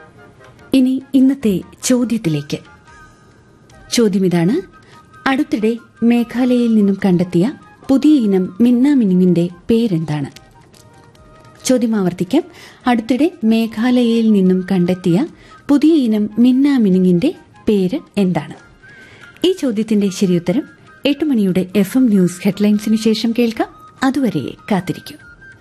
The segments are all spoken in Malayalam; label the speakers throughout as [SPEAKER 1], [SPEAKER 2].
[SPEAKER 1] ഇനി ഇന്നത്തെ ചോദ്യത്തിലേക്ക്. ചോദ്യമിതാണ്: അടുത്തിടെ മേഘാലയയിൽ നിന്നും കണ്ടെത്തിയ പുതിയ ഇനം മിന്നാമിനുങ്ങിന്റെ പേരെന്താണ്? ചോദ്യം ആവർത്തിക്കാം. അടുത്തിടെ മേഘാലയയിൽ നിന്നും കണ്ടെത്തിയ പുതിയ ഇനം മിന്നാമിനുങ്ങിന്റെ പേര് എന്താണ്? ഈ ചോദ്യത്തിന്റെ ശരിയുത്തരം 8 മണിയുടെ FM ന്യൂസ് ഹെഡ്ലൈൻസിനു ശേഷം കേൾക്കാം. അതുവരെ കാത്തിരിക്കൂ.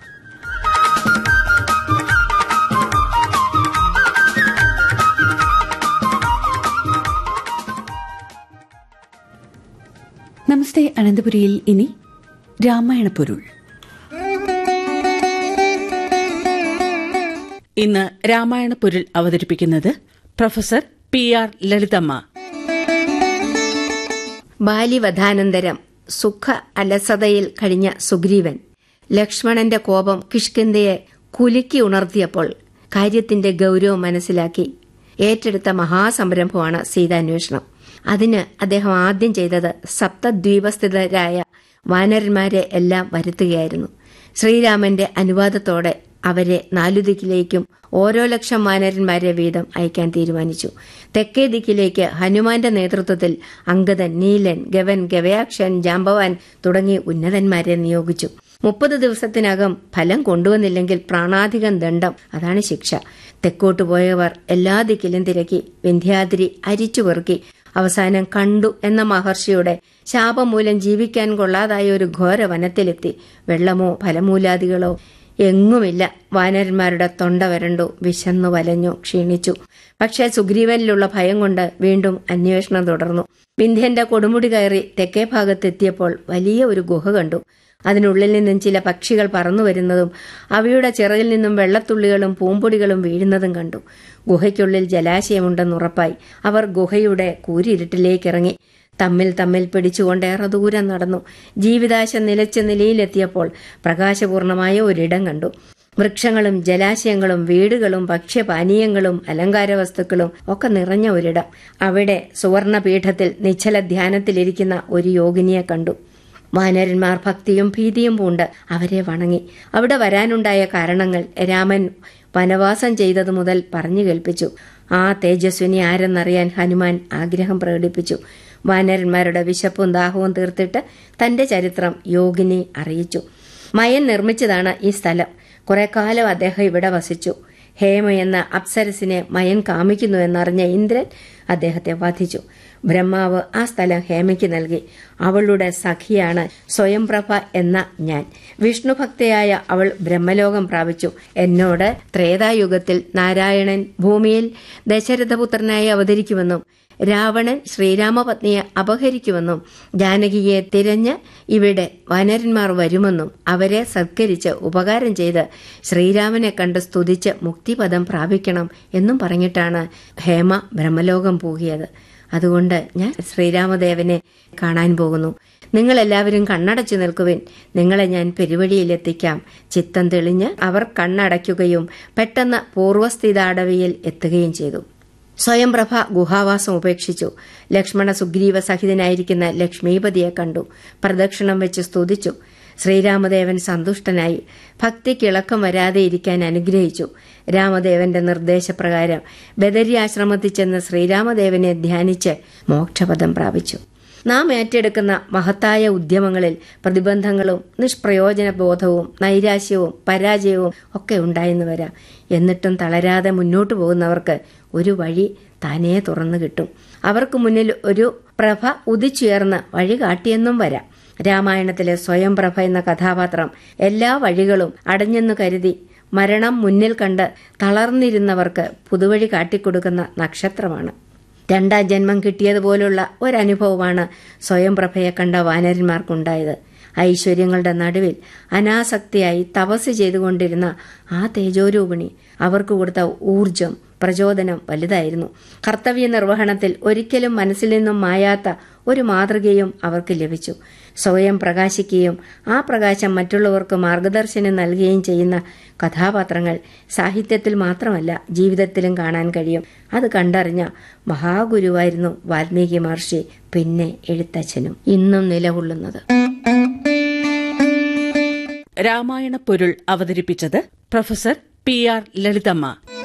[SPEAKER 1] നമസ്തേ അനന്തപുരിയിൽ ഇനി രാമായണ പൊരുൾ.
[SPEAKER 2] ഇന്ന് രാമായണ പൊരുൾ അവതരിപ്പിക്കുന്നത് പ്രൊഫസർ PR ലളിതമ്മ.
[SPEAKER 3] ബാല്യവധാനന്തരം സുഖ അലസതയിൽ കഴിഞ്ഞ സുഗ്രീവൻ ലക്ഷ്മണന്റെ കോപം കിഷ്കിന്ധയെ കുലുക്കി ഉണർത്തിയപ്പോൾ കാര്യത്തിന്റെ ഗൌരവം മനസ്സിലാക്കി ഏറ്റെടുത്ത മഹാസംരംഭമാണ് സീതാന്വേഷണം. അതിന് അദ്ദേഹം ആദ്യം ചെയ്തത് സപ്തദ്വീപസ്ഥിതരായ വാനരന്മാരെ എല്ലാം വരുത്തുകയായിരുന്നു. ശ്രീരാമന്റെ അനുവാദത്തോടെ അവരെ 4 ദിക്കിലേക്കും ഓരോ 1,00,000 വാനരന്മാരെ വീതം അയക്കാൻ തീരുമാനിച്ചു. തെക്കേ ദിക്കിലേക്ക് ഹനുമാന്റെ നേതൃത്വത്തിൽ അംഗദൻ, നീലൻ, ഗവൻ, ഗവയാക്ഷൻ, ജാംബവാൻ തുടങ്ങി ഉന്നതന്മാരെ നിയോഗിച്ചു. 30 ദിവസത്തിനകം ഫലം കൊണ്ടുവന്നില്ലെങ്കിൽ പ്രാണാധികം ദണ്ഡം, അതാണ് ശിക്ഷ. തെക്കോട്ടു പോയവർ എല്ലാ ദിക്കിലും തിരക്കി വിന്ധ്യാദ്രി അരിച്ചുപെറുക്കി. അവസാനം കണ്ടു എന്ന മഹർഷിയുടെ ശാപം മൂലം ജീവിക്കാൻ കൊള്ളാതായ ഒരു ഘോര വനത്തിലെത്തി. വെള്ളമോ ഫലമൂലാദികളോ എങ്ങുമില്ല. വാനരന്മാരുടെ തൊണ്ട വരണ്ടു, വിശന്നു വലഞ്ഞു, ക്ഷീണിച്ചു. പക്ഷേ സുഗ്രീവനിലുള്ള ഭയം കൊണ്ട് വീണ്ടും അന്വേഷണം തുടർന്നു. വിന്ധ്യന്റെ കൊടുമുടി കയറി തെക്കേ ഭാഗത്തെത്തിയപ്പോൾ വലിയ ഒരു ഗുഹ കണ്ടു. അതിനുള്ളിൽ നിന്നും ചില പക്ഷികൾ പറന്നു വരുന്നതും അവയുടെ ചിറകിൽ നിന്നും വെള്ളത്തുള്ളികളും പൂമ്പൊടികളും വീഴുന്നതും കണ്ടു. ഗുഹയ്ക്കുള്ളിൽ ജലാശയമുണ്ടെന്നുറപ്പായി. അവർ ഗുഹയുടെ കൂരിരുട്ടിലേക്കിറങ്ങി. തമ്മിൽ പിടിച്ചുകൊണ്ട് ഏറെ ദൂരം നടന്നു. ജീവിതാശ നിലച്ച നിലയിലെത്തിയപ്പോൾ പ്രകാശപൂർണമായ ഒരിടം കണ്ടു. വൃക്ഷങ്ങളും ജലാശയങ്ങളും വീടുകളും ഭക്ഷ്യപാനീയങ്ങളും അലങ്കാര വസ്തുക്കളും ഒക്കെ നിറഞ്ഞ ഒരിടം. അവിടെ സുവർണപീഠത്തിൽ നിശ്ചല ധ്യാനത്തിലിരിക്കുന്ന ഒരു യോഗിനിയെ കണ്ടു. വാനരന്മാർ ഭക്തിയും ഭീതിയും പൂണ്ട് അവരെ വണങ്ങി. അവിടെ വരാനുണ്ടായ കാരണങ്ങൾ രാമൻ വനവാസം ചെയ്തതു മുതൽ പറഞ്ഞു കേൾപ്പിച്ചു. ആ തേജസ്വിനി ആരെന്നറിയാൻ ഹനുമാൻ ആഗ്രഹം പ്രകടിപ്പിച്ചു. വാനരന്മാരുടെ വിശപ്പും ദാഹവും തീർത്തിട്ട് തന്റെ ചരിത്രം യോഗിനി അറിയിച്ചു. മയൻ നിർമ്മിച്ചതാണ് ഈ സ്ഥലം. കുറെ കാലം അദ്ദേഹം ഇവിടെ വസിച്ചു. ഹേമ എന്ന അപ്സരസിനെ മയൻ കാമിക്കുന്നു എന്നറിഞ്ഞ ഇന്ദ്രൻ അദ്ദേഹത്തെ വധിച്ചു. ബ്രഹ്മാവ് ആ സ്ഥലം ഹേമയ്ക്ക് നൽകി. അവളുടെ സഖിയാണ് സ്വയംപ്രഭ എന്ന ഞാൻ. വിഷ്ണുഭക്തയായ അവൾ ബ്രഹ്മലോകം പ്രാപിച്ചു. എന്നോട് ത്രേതായുഗത്തിൽ നാരായണൻ ഭൂമിയിൽ ദശരഥപുത്രനായി അവതരിക്കുമെന്നും രാവണൻ ശ്രീരാമപത്നിയെ അപഹരിക്കുമെന്നും ജാനകിയെ തിരഞ്ഞ് ഇവിടെ വാനരന്മാർ വരുമെന്നും അവരെ സത്കരിച്ച് ഉപകാരം ചെയ്ത് ശ്രീരാമനെ കണ്ട് സ്തുതിച്ച് മുക്തിപദം പ്രാപിക്കണം എന്നും പറഞ്ഞിട്ടാണ് ഹേമ ബ്രഹ്മലോകം പോകിയത്. അതുകൊണ്ട് ഞാൻ ശ്രീരാമദേവനെ കാണാൻ പോകുന്നു. നിങ്ങളെല്ലാവരും കണ്ണടച്ചു നിൽക്കുവിൻ. നിങ്ങളെ ഞാൻ പെരുവഴിയിലെത്തിക്കാം. ചിത്തം തെളിഞ്ഞ് അവർ കണ്ണടയ്ക്കുകയും പെട്ടെന്ന് പൂർവസ്ഥിതാടവിയിൽ എത്തുകയും ചെയ്തു. സ്വയംപ്രഭ ഗുഹാവാസം ഉപേക്ഷിച്ചു. ലക്ഷ്മണ സുഗ്രീവ സഹിതനായിരിക്കുന്ന ലക്ഷ്മീപതിയെ കണ്ടു. പ്രദക്ഷിണം വെച്ച് സ്തുതിച്ചു. ശ്രീരാമദേവൻ സന്തുഷ്ടനായി. ഭക്തിക്കിളക്കം വരാതെ ഇരിക്കാൻ അനുഗ്രഹിച്ചു. രാമദേവന്റെ നിർദ്ദേശപ്രകാരം ബദരി ആശ്രമത്തിൽ ചെന്ന് ശ്രീരാമദേവനെ ധ്യാനിച്ച് മോക്ഷപദം പ്രാപിച്ചു. നാം ഏറ്റെടുക്കുന്ന മഹത്തായ ഉദ്യമങ്ങളിൽ പ്രതിബന്ധങ്ങളും നിഷ്പ്രയോജന ബോധവും നൈരാശ്യവും പരാജയവും ഒക്കെ ഉണ്ടായെന്ന് വരാം. എന്നിട്ടും തളരാതെ മുന്നോട്ടു പോകുന്നവർക്ക് ഒരു വഴി താനേ തുറന്നു കിട്ടും. അവർക്ക് മുന്നിൽ ഒരു പ്രഭ ഉദിച്ചുയർന്ന് വഴി കാട്ടിയെന്നും വരാം. രാമായണത്തിലെ സ്വയംപ്രഭ എന്ന കഥാപാത്രം എല്ലാ വഴികളും അടഞ്ഞെന്നു കരുതി മരണം മുന്നിൽ കണ്ട് തളർന്നിരുന്നവർക്ക് പുതുവഴി കാട്ടിക്കൊടുക്കുന്ന നക്ഷത്രമാണ്. 2ാം ജന്മം കിട്ടിയതുപോലുള്ള ഒരനുഭവമാണ് സ്വയംപ്രഭയെ കണ്ട വാനരന്മാർക്കുണ്ടായത്. ഐശ്വര്യങ്ങളുടെ നടുവിൽ അനാസക്തിയായി തപസ് ചെയ്തുകൊണ്ടിരുന്ന ആ തേജോരൂപിണി അവർക്ക് കൊടുത്ത ഊർജം പ്രചോദനം വലുതായിരുന്നു. കർത്തവ്യ നിർവഹണത്തിൽ ഒരിക്കലും മനസ്സിൽ നിന്നും മായാത്ത ഒരു മാതൃകയും അവർക്ക് ലഭിച്ചു. സ്വയം പ്രകാശിക്കുകയും ആ പ്രകാശം മറ്റുള്ളവർക്ക് മാർഗദർശനം നൽകുകയും ചെയ്യുന്ന കഥാപാത്രങ്ങൾ സാഹിത്യത്തിൽ മാത്രമല്ല ജീവിതത്തിലും കാണാൻ കഴിയും. അത് കണ്ടറിഞ്ഞ മഹാഗുരുവായിരുന്നു വാൽമീകി മഹർഷി, പിന്നെ എഴുത്തച്ഛനും ഇന്നും നിലകൊള്ളുന്നത്.
[SPEAKER 2] രാമായണ പൊരുൾ അവതരിപ്പിച്ചത് പ്രൊഫസർ PR ലളിതമ്മ.